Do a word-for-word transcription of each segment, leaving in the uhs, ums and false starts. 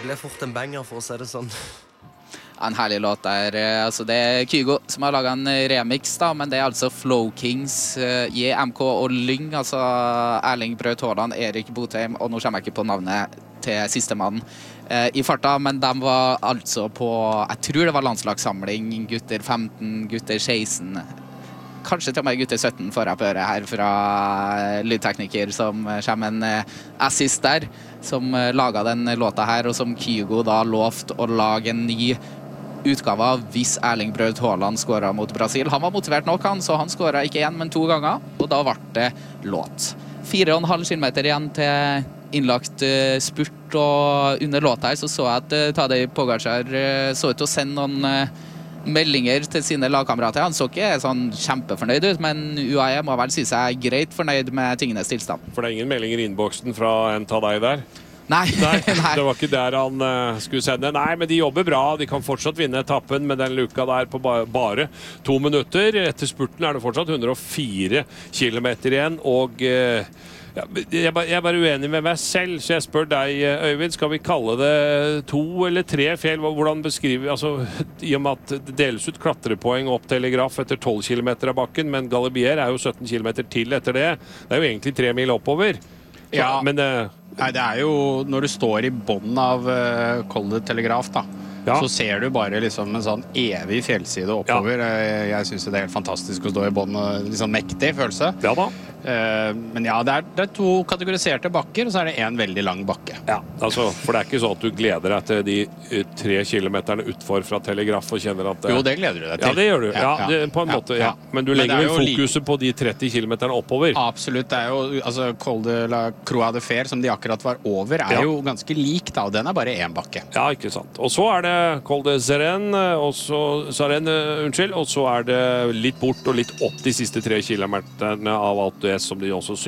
ble fort en banger, for å si det sånn. En herlig låt der. Altså, det er Kygo som har laget en remix, da, men det er altså Flow Kings, J M K og Lyng, altså Erling Braut Haaland, Erik Botheim, og nå kommer jeg ikke på navnet til siste mann eh, i farta, men de var altså på, jeg tror det var landslagssamling, gutter femten, gutter seksten, kanskje til og med gutter sytten får jeg på øret her fra lydtekniker som kommer en assist der, som laget den låta her, og som Kygo da lovt å lage en ny utgave av hvis Erling Braut Haaland skåret mot Brasil. Han var motivert nok, han, så han skåret ikke igjen, men to ganger, og da ble det låt. Fire og en halv kilometer igjen til innlagt uh, spurt, og under låta her så så jeg at uh, Tadej Pogačar uh, så ut til å sende noen uh, meldinger til sine lagkamerater. Han så ikke sånn kjempefornøyd ut, men U A E må vel si seg greit fornøyd med tingenes tilstand. For det er ingen meldinger i innboksen fra en Tadej der? Nei. Nei, det var ikke der han uh, skulle sende. Nei, men de jobber bra. De kan fortsatt vinne etappen med den luka der på ba bare to minutter. Etter spurten er det fortsatt hundre og fire kilometer igjen, og uh, ja, jeg, er bare, jeg er bare uenig med meg selv, så jeg spør deg, Øyvind, skal vi kalle det to eller tre fjell? Hvordan beskriver, altså, i og med at det deles ut klatrepoeng opp telegraf etter tolv kilometer av bakken, men Galibier er jo sytten kilometer til etter det. Det er jo egentlig tre mil oppover. Så, ja, men, uh, nei, det er jo når du står i bånden av uh, Col de Telegraf, da. Ja. Så ser du bare liksom en sånn evig fjellside oppover. Ja. Jeg, jeg synes det er helt fantastisk å stå i bånd, litt sånn mektig følelse. Ja da. Uh, men ja, det er, det er to kategoriserte bakker, og så er det en veldig lang bakke. Ja, altså, for det er ikke sånn at du gleder deg til de uh, tre kilometerne utfor fra telegraf og kjenner at... Uh, jo, det gleder du deg til. Ja, det gjør du. Ja, ja, ja. Det, på en ja, måte, ja. ja. Men du men legger vel fokuset like... på de tretti kilometerne oppover? Absolutt. Det er jo, altså, Col de la Croix de Fer, som de akkurat var over, er ja. jo ganske lik, da, og den er bare en bakke. Ja, ikke sant. Og så er det Col de Seren, og så, Saren, uh, unnskyld, og så er det litt bort og litt opp de siste tre kilometerne av alt det som de også sykler.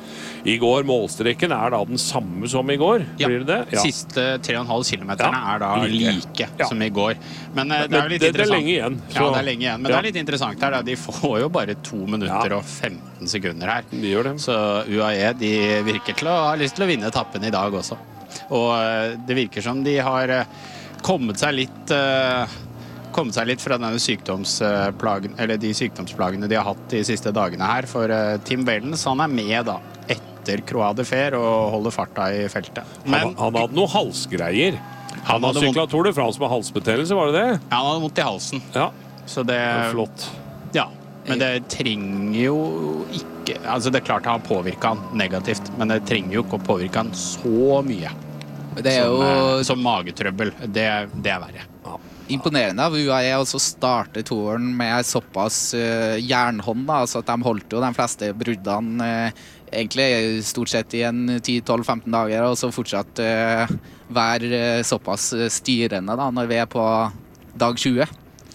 I går, målstreken er da den samme som i går, ja. blir det det? Ja, siste tre og en halv kilometerne ja. er da like, like ja. som i går. Men, uh, det er jo litt det, interessant. Det er lenge igjen. Så. Ja, det er lenge igjen, men ja. det er litt interessant her, da. De får jo bare to minutter ja. og femten sekunder her. De gjør det. Så U A E, de virker til å ha lyst til å vinne etappen i dag også. Og uh, det virker som de har uh, kommet seg litt... Uh, kommet seg litt fra denne sykdomsplagen, eller de sykdomsplagene de har hatt de siste dagene her, for uh, Tim Wellens, han er med da, etter Croix de Fer og holder farta i feltet. Men, han, han hadde noen halsgreier. Han, han hadde syklet Tour de France med halsbetennelse, var det det? Ja, han hadde vondt i halsen. Ja, så det, det er flott. Ja, men det trenger jo ikke, altså det er klart det har påvirket han negativt, men det trenger jo ikke å påvirke han så mye. Det er som, jo... som magetrøbbel, det, det er verre. Ja. Imponerende av U A E å starte toren med såpass uh, jernhånd, da, altså at de holdt jo de fleste bruddene uh, egentlig stort sett i en ti tolv femten dager, og så fortsatt uh, være uh, såpass styrende da, når vi er på dag tjue.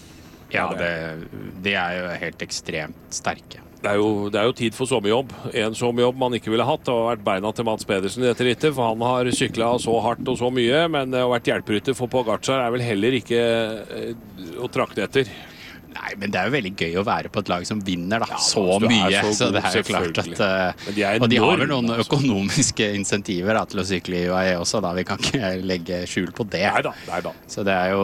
Ja, det, det er jo helt ekstremt sterke. Det er, jo, det er jo tid for sommerjobb. En sommerjobb man ikke ville hatt, har vært beina til Mats Pedersen i dette rittet, for han har syklet så hardt og så mye, men det har vært hjelperytter for Pogačar er vel heller ikke eh, å trakte etter. Nei, men det er jo veldig gøy å være på et lag som vinner da, ja, så mye, så, god, så det er jo klart at... Uh, de og de har vel noen økonomiske insentiver da, til å sykle i U A E også, da. Vi kan ikke legge skjul på det. Neida, neida. Så det er jo...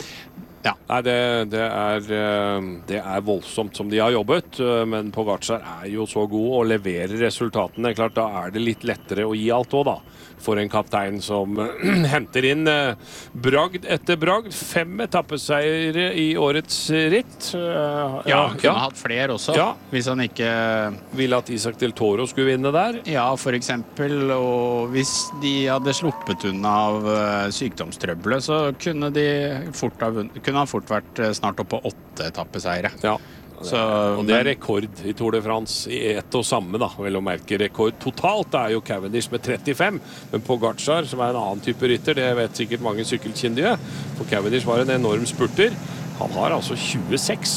Ja. Nei, det, det, er, det er voldsomt som de har jobbet, men Pogačar er jo så god og leverer resultatene. Klart, da er det litt lettere å gi alt også, da. For en kaptein som henter inn bragd etter bragd. Fem etappeseiere i årets ritt. Ja, ja kunne ja. hatt flere også, ja. hvis han ikke... Ville at Isak Del Toro skulle vinne der? Ja, for eksempel. Og hvis de hadde sluppet unna av sykdomstrøbbelet, så kunne, de fort ha vunnet, kunne han fort vært snart oppe på åtte etappeseiere. Ja. Så, og det er rekord i Tour de France i ett og samme, da, vel å merke. Rekord totalt er jo Cavendish med trettifem, men Pogačar, som er en annen type rytter, det vet sikkert mange sykkelkyndige, for Cavendish var en enorm spurter. Han har altså tjueseks.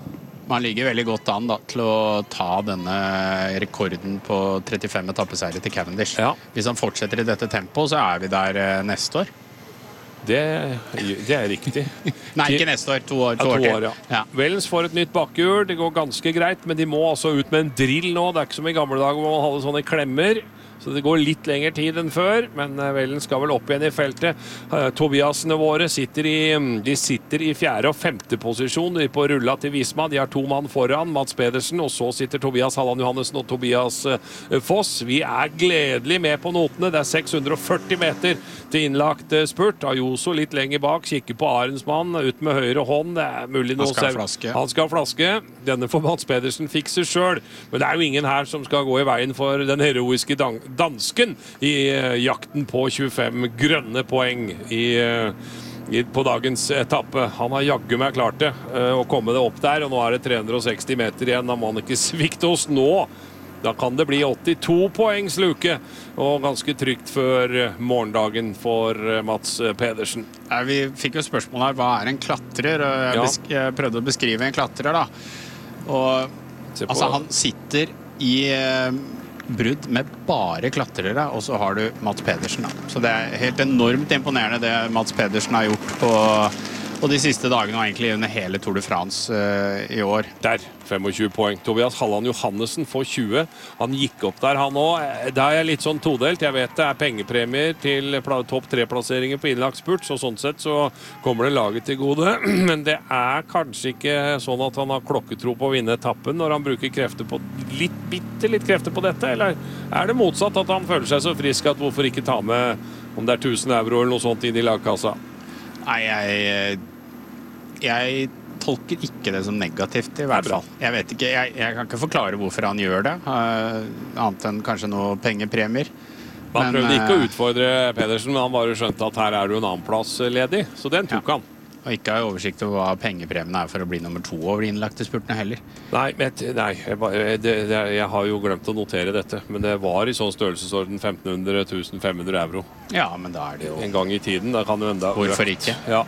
Man ligger veldig godt an da, til å ta denne rekorden på trettifem etappeseiere til Cavendish. Ja. Hvis han fortsetter i dette tempoet, så er vi der neste år. Det, det er riktig. Nei, ikke neste år, to år, to ja, to år til. År, ja. Ja. Wellens får et nytt bakkehjul, det går ganske greit, men de må altså ut med en drill nå. Det er ikke som i gamle dager hvor man hadde sånne klemmer. så det går litt lengre tid enn før, men Vellen skal vel opp igjen i feltet. Tobiasene våre sitter i, de sitter i fjerde og femte posisjon på rulla til Visma. De har to mann foran, Mats Pedersen, og så sitter Tobias Halland Johannessen og Tobias Foss. Vi er gledelig med på notene. Det er seks hundre og førti meter til innlagt spurt. Ayoso litt lenger bak, kikker på Arensmann, ut med høyre hånd. Det er mulig noe. Han skal ha flaske. Han skal ha flaske. Denne får Mats Pedersen fikse selv. Men det er jo ingen her som skal gå i veien for den heroiske dan dansken i uh, jakten på tjuefem grønne poeng i, uh, i, på dagens etappe. Han har jaggu meg klart det uh, å komme det opp der, og nå er det tre hundre og seksti meter igjen. Da må han ikke svikte oss nå. Da kan det bli åttito poengs luke, og ganske trygt før morgendagen for Mats Pedersen. Ja, vi fikk jo spørsmål her, hva er en klatrer? Jeg, Ja. besk jeg prøvde å beskrive en klatrer da. Og Se på- altså, han sitter i eh, brudd med bare klatrere, og så har du Mats Pedersen da. Så det er helt enormt imponerende det Mats Pedersen har gjort på, på de siste dagene, og egentlig under hele Tour de France uh, i år. Der, tjuefem poeng. Tobias Halland Johannessen får tjue. Han gikk opp der, han også. Da er jeg litt sånn todelt. Jeg vet det er pengepremier til topp tre-plasseringer på innlagt spurt, så sånn sett så kommer det laget til gode. Men det er kanskje ikke sånn at han har klokketro på å vinne etappen når han bruker krefter på litt, bitte litt krefter på dette, eller er det motsatt at han føler seg så frisk at hvorfor ikke ta med om det er tusen euro eller noe sånt inn i lagkassa? Nei, jeg, jeg tolker ikke det som negativt i hvert Det er bra. fall. Jeg vet ikke, jeg, jeg kan ikke forklare hvorfor han gjør det, uh, annet enn kanskje noe pengepremier. Han Men, prøvde ikke å eh, utfordre Pedersen, men han bare skjønte at her er du en annen plass ledig, så den tok Ja. han. Og ikke har oversikt over hva pengepremien er for å bli nummer to over de innlagte spurtene heller. Nei, men, jeg- nei jeg, bare- det, det, jeg har jo glemt å notere dette, men det var i sånn størrelsesorden femten hundre til femten hundre euro Ja, men da er det jo... en gang i tiden. Da kan du enda Hvorfor ikke? Ja.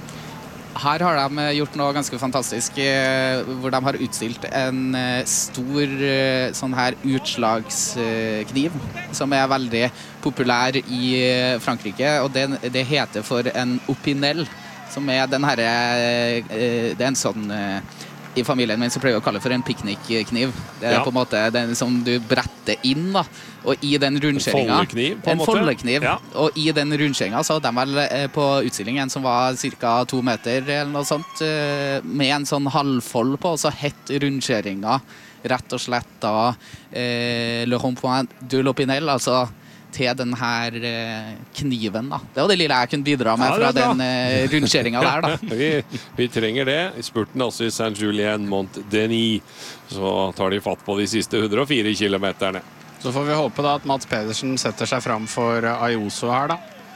Her har de gjort noe ganske fantastisk, eh, hvor de har utstilt en eh, stor eh, sånn her utslagskniv, som er veldig populær i eh, Frankrike, og det, det heter for en opinel, som er den herre eh, det er en sånn eh, i familien min så pleier jeg å kalle det for en piknikkniv. Det er Ja. på en måte den som du bretter inn, da. Og i den rundkjøringa foldekniv, på en En måte. foldekniv. Ja. Og i den rundkjøringa så hadde de vel eh, på utstilling en som var ca. to meter eller noe sånt, eh, med en sånn halvfold på, og så hett rundkjøringa rett og slett da eh, Le Rond-Point de l'Opinel, altså til den her eh, kniven, da. Det var det lille jeg kunne bidra med Ja, det fra er bra. den eh, rundkjøringa der, da. vi, vi trenger det. I spurten altså i Saint-Julien-Mont-Denis så tar de fatt på de siste hundre og fire kilometerne. Så får vi håpe da at Mats Pedersen setter seg fram for Ayoso her da.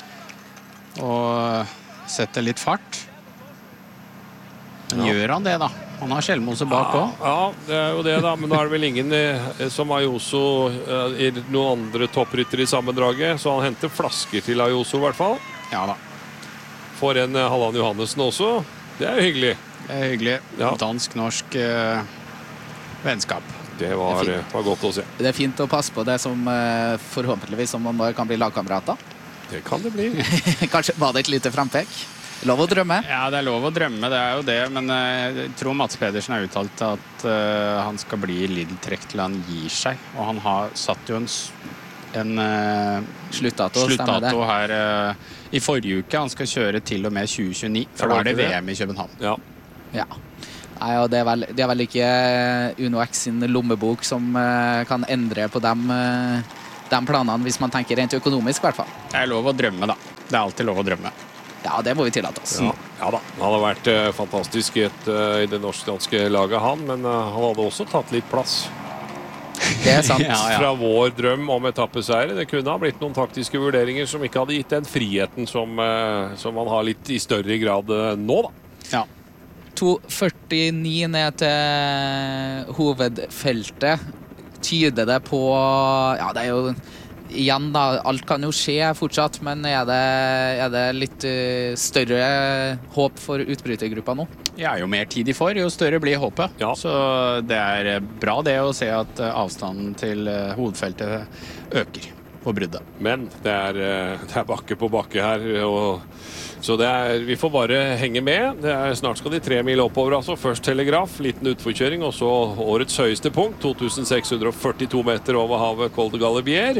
Og setter litt fart. Men Ja. gjør han det da? Han har Skjelmose bak Ja, også. ja, det er jo det da, men nå er det vel ingen eh, som Ayoso eh, i noen andre topprytter i sammendraget, så han henter flasker til Ayoso i hvert fall. Ja da, For en eh, Halland Johannessen også. Det er jo hyggelig. det er hyggelig. Ja. Dansk-norsk eh, vennskap. Det var, Det er eh, var godt å se. Det er fint å passe på det som eh, forhåpentligvis om noen år kan bli lagkamerater. Det kan det bli. Kanskje var det et lite frempek? Lov å drømme. Ja, det er lov å drømme, det er jo det, men eh, jeg tror Mats Pedersen har uttalt at eh, han skal bli Lidl-trekk til han gir seg, og han har satt jo en, s- en eh, Sluttdato, stemmer det. sluttdato her eh, i forrige uke. Han skal kjøre til og med tjue tjueni, for da er det ikke V det? M i København. Ja. Ja. Nei, og det er vel, det er vel ikke Uno X sin lommebok som eh, kan endre på dem, eh, de planene, hvis man tenker rent økonomisk, i hvert fall. Det er lov å drømme, da. Det er alltid lov å drømme. Ja, det må vi tillate oss. Ja, ja da. Han har vært eh, fantastisk i, et, eh, i det norsk-danske laget, han, men eh, han hadde også tatt litt plass. Det er sant. Ja, ja. Fra vår drøm om etappeseier. Det kunne ha blitt noen taktiske vurderinger som ikke hadde gitt den friheten som, eh, som man har litt i større grad eh, nå, da. Ja. to førtini ned til hovedfeltet. Tyder det på Ja, det er jo igjen, da. Alt kan jo skje fortsatt, men er det, er det litt uh, større håp for utbrytergruppa nå? Ja, jo mer tid de får, jo større blir håpet. Ja. Så det er eh, bra det å se at eh, avstanden til eh, hovedfeltet øker på bruddet. Men det er, eh, det er bakke på bakke her, og, så det er, vi får bare henge med. Det er, snart skal de tre mil oppover, altså. Først telegraf, liten utforkjøring, og så årets høyeste punkt, to tusen seks hundre og førtito meter over havet Col de Galibier.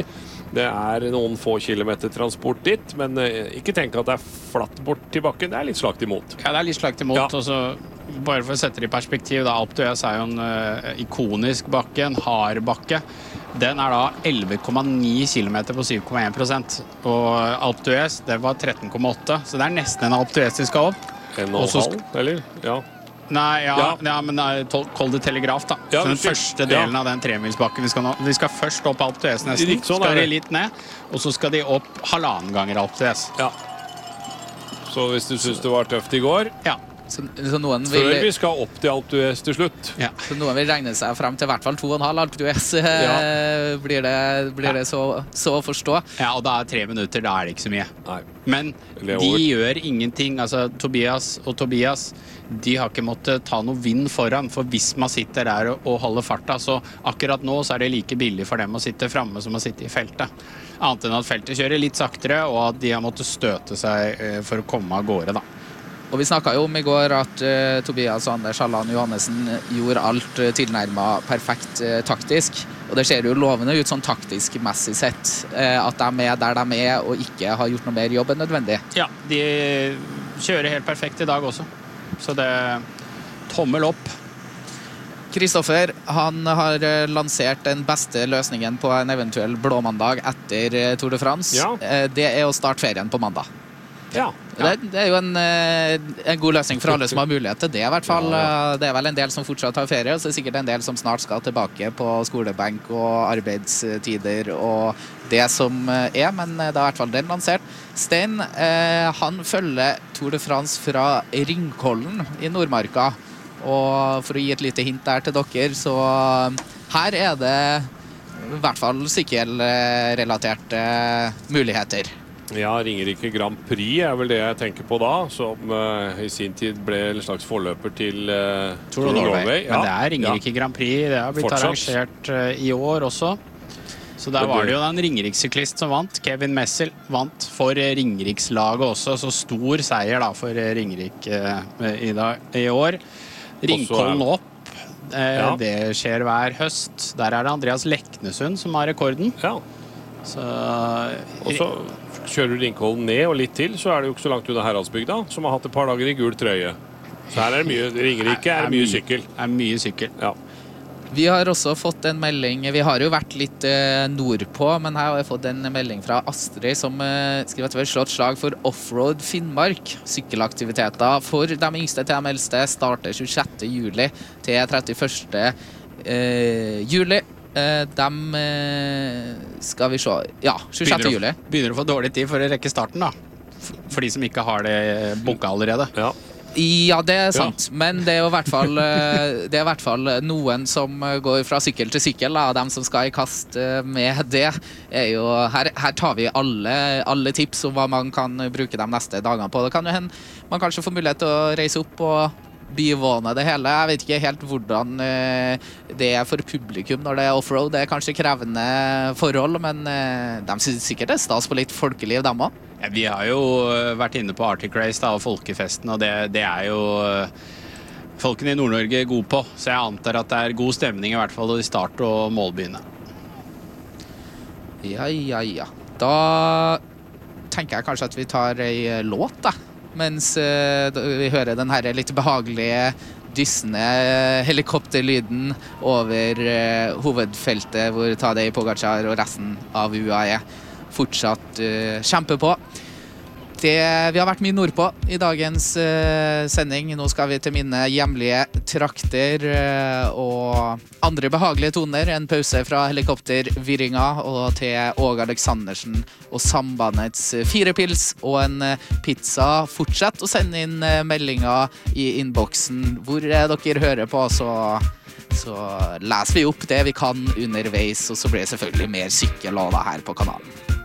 Det er noen få kilometer transport dit, men eh, ikke tenk at det er flatt bort til bakken. Det er litt slakt imot. Ja, det er litt slakt imot. Ja. Og så, bare for å sette det i perspektiv, da, Alpe d'Huez er jo en uh, ikonisk bakke, en hard bakke. Den er da elleve komma ni kilometer på syv komma en prosent. Og Alpe d'Huez, det var tretten komma åtte, så det er nesten en Alpe d'Huez de skal opp. En og Også en halv, eller? Ja. Nei, ja, Ja. ja. men Col de Telegraf da. Ja, så den unnskyld. første delen Ja. av den tremilsbakken vi skal nå. Vi skal først opp Alpe d'Huez nesten, Litt sånn skal er de det. litt ned, og så skal de opp halvannen ganger Alpe d'Huez. Ja. Så hvis du synes det var tøft i går, Ja. Så, så, noen før vi vil, skal opp til Alpe d'Huez til slutt. Ja. så noen vil regne seg frem til i hvert fall to og en halv Alpe d'Huez. Ja. Blir det, blir det så, så å forstå? Ja, og da er tre minutter, da er det ikke så mye. Nei. Men Eller de over. gjør ingenting. Altså, Tobias og Tobias, de har ikke måttet ta noe vind foran, for hvis man sitter der og, og holder farta, så akkurat nå så er det like billig for dem å sitte fremme som å sitte i feltet. Annet enn at feltet kjører litt saktere, og at de har måttet støte seg eh, for å komme av gårde, da. Og vi snakket jo om i går at uh, Tobias og Anders Halland Johannessen gjorde alt uh, tilnærmet perfekt uh, taktisk. Og det ser jo lovende ut sånn taktisk messig sett, uh, at de er der de er og ikke har gjort noe mer jobb enn nødvendig. Ja, de kjører helt perfekt i dag også. Så det tommel opp. Kristoffer, han har uh, lansert den beste løsningen på en eventuell blåmandag etter uh, Tour de France. Ja. Uh, det er å starte ferien på mandag. Ja. Det, det er jo en, eh, en god løsning for alle som har mulighet til det, i hvert fall. Ja, ja. Det er vel en del som fortsatt har ferie, og så er det sikkert en del som snart skal tilbake på skolebenk og arbeidstider og det som er, men det er i hvert fall den lansert. Stein, eh, han følger Tour de France fra Ringkollen i Nordmarka, og for å gi et lite hint der til dere, så her er det i hvert fall sykkelrelaterte muligheter. Ja, Ringerike Grand Prix er vel det jeg tenker på da, som uh, i sin tid ble en slags forløper til uh, Tour of Norway. Ja. Men det er Ringerike Grand Prix, det har blitt Fortsatt. arrangert uh, i år også. Så der Det var blir- det jo en Ringerikssyklist som vant. Kevin Messel vant for uh, Ringerikslaget også, så stor seier da for uh, Ringerik uh, i, dag, i år. Ringkollen opp, uh, Ja. det skjer hver høst. Der er det Andreas Leknesund som har rekorden. Ja. Så, Og så kjører du Ringkollen ned og litt til, så er det jo ikke så langt unna Heradsbygda, som har hatt et par dager i gul trøye. Så her er det mye, Ringerike er det mye sykkel. er mye sykkel. Ja. Vi har også fått en melding, vi har jo vært litt eh, nordpå, men her har jeg fått en melding fra Astrid som eh, skriver at vi har slått slag for Offroad Finnmark. Sykkelaktiviteter for de yngste til de eldste starter tjuesjette juli til trettiførste eh, juli. Eh, dem eh, skal vi se, ja, tjuesjette juli. Begynner, å- begynner å få dårlig tid for å rekke starten da. For, for de som ikke har det boka allerede. Ja. Ja, det er sant, men det er jo i hvert fall, eh, det er i hvert fall noen som går fra sykkel til sykkel, da. Dem som skal i kast eh, med det, er jo, her, her tar vi alle, alle tips om hva man kan bruke de neste dagene på. Det kan jo hende man kanskje får mulighet til å reise opp og bivåne det hele. Jeg vet ikke helt hvordan eh, det er for publikum når det er offroad. Det er kanskje krevende forhold, men eh, de synes sikkert det er stas på litt folkeliv, dem også. Ja, vi har jo vært inne på Arctic Race da, og Folkefesten, og det, det er jo eh, folkene i Nord-Norge gode på. Så jeg antar at det er god stemning i hvert fall i start- og målbyene. Ja, ja, ja. Da tenker jeg kanskje at vi tar ei låt, da. Mens eh, da vi hører den her litt behagelige, dyssende helikopterlyden over eh, hovedfeltet hvor Tadej Pogacar og resten av U A E fortsatt eh, kjemper på. Det, vi har vært mye nordpå i dagens eh, sending. Nå skal vi til mine hjemlige trakter eh, og andre behagelige toner. En pause fra helikoptervirringa og til Åge Aleksandersen og Sambandets fire pils og en eh, pizza. Fortsett å sende inn eh, meldinger i innboksen hvor eh, dere hører på, så, så leser vi opp det vi kan underveis, og så blir det selvfølgelig mer sykkel også da her på kanalen.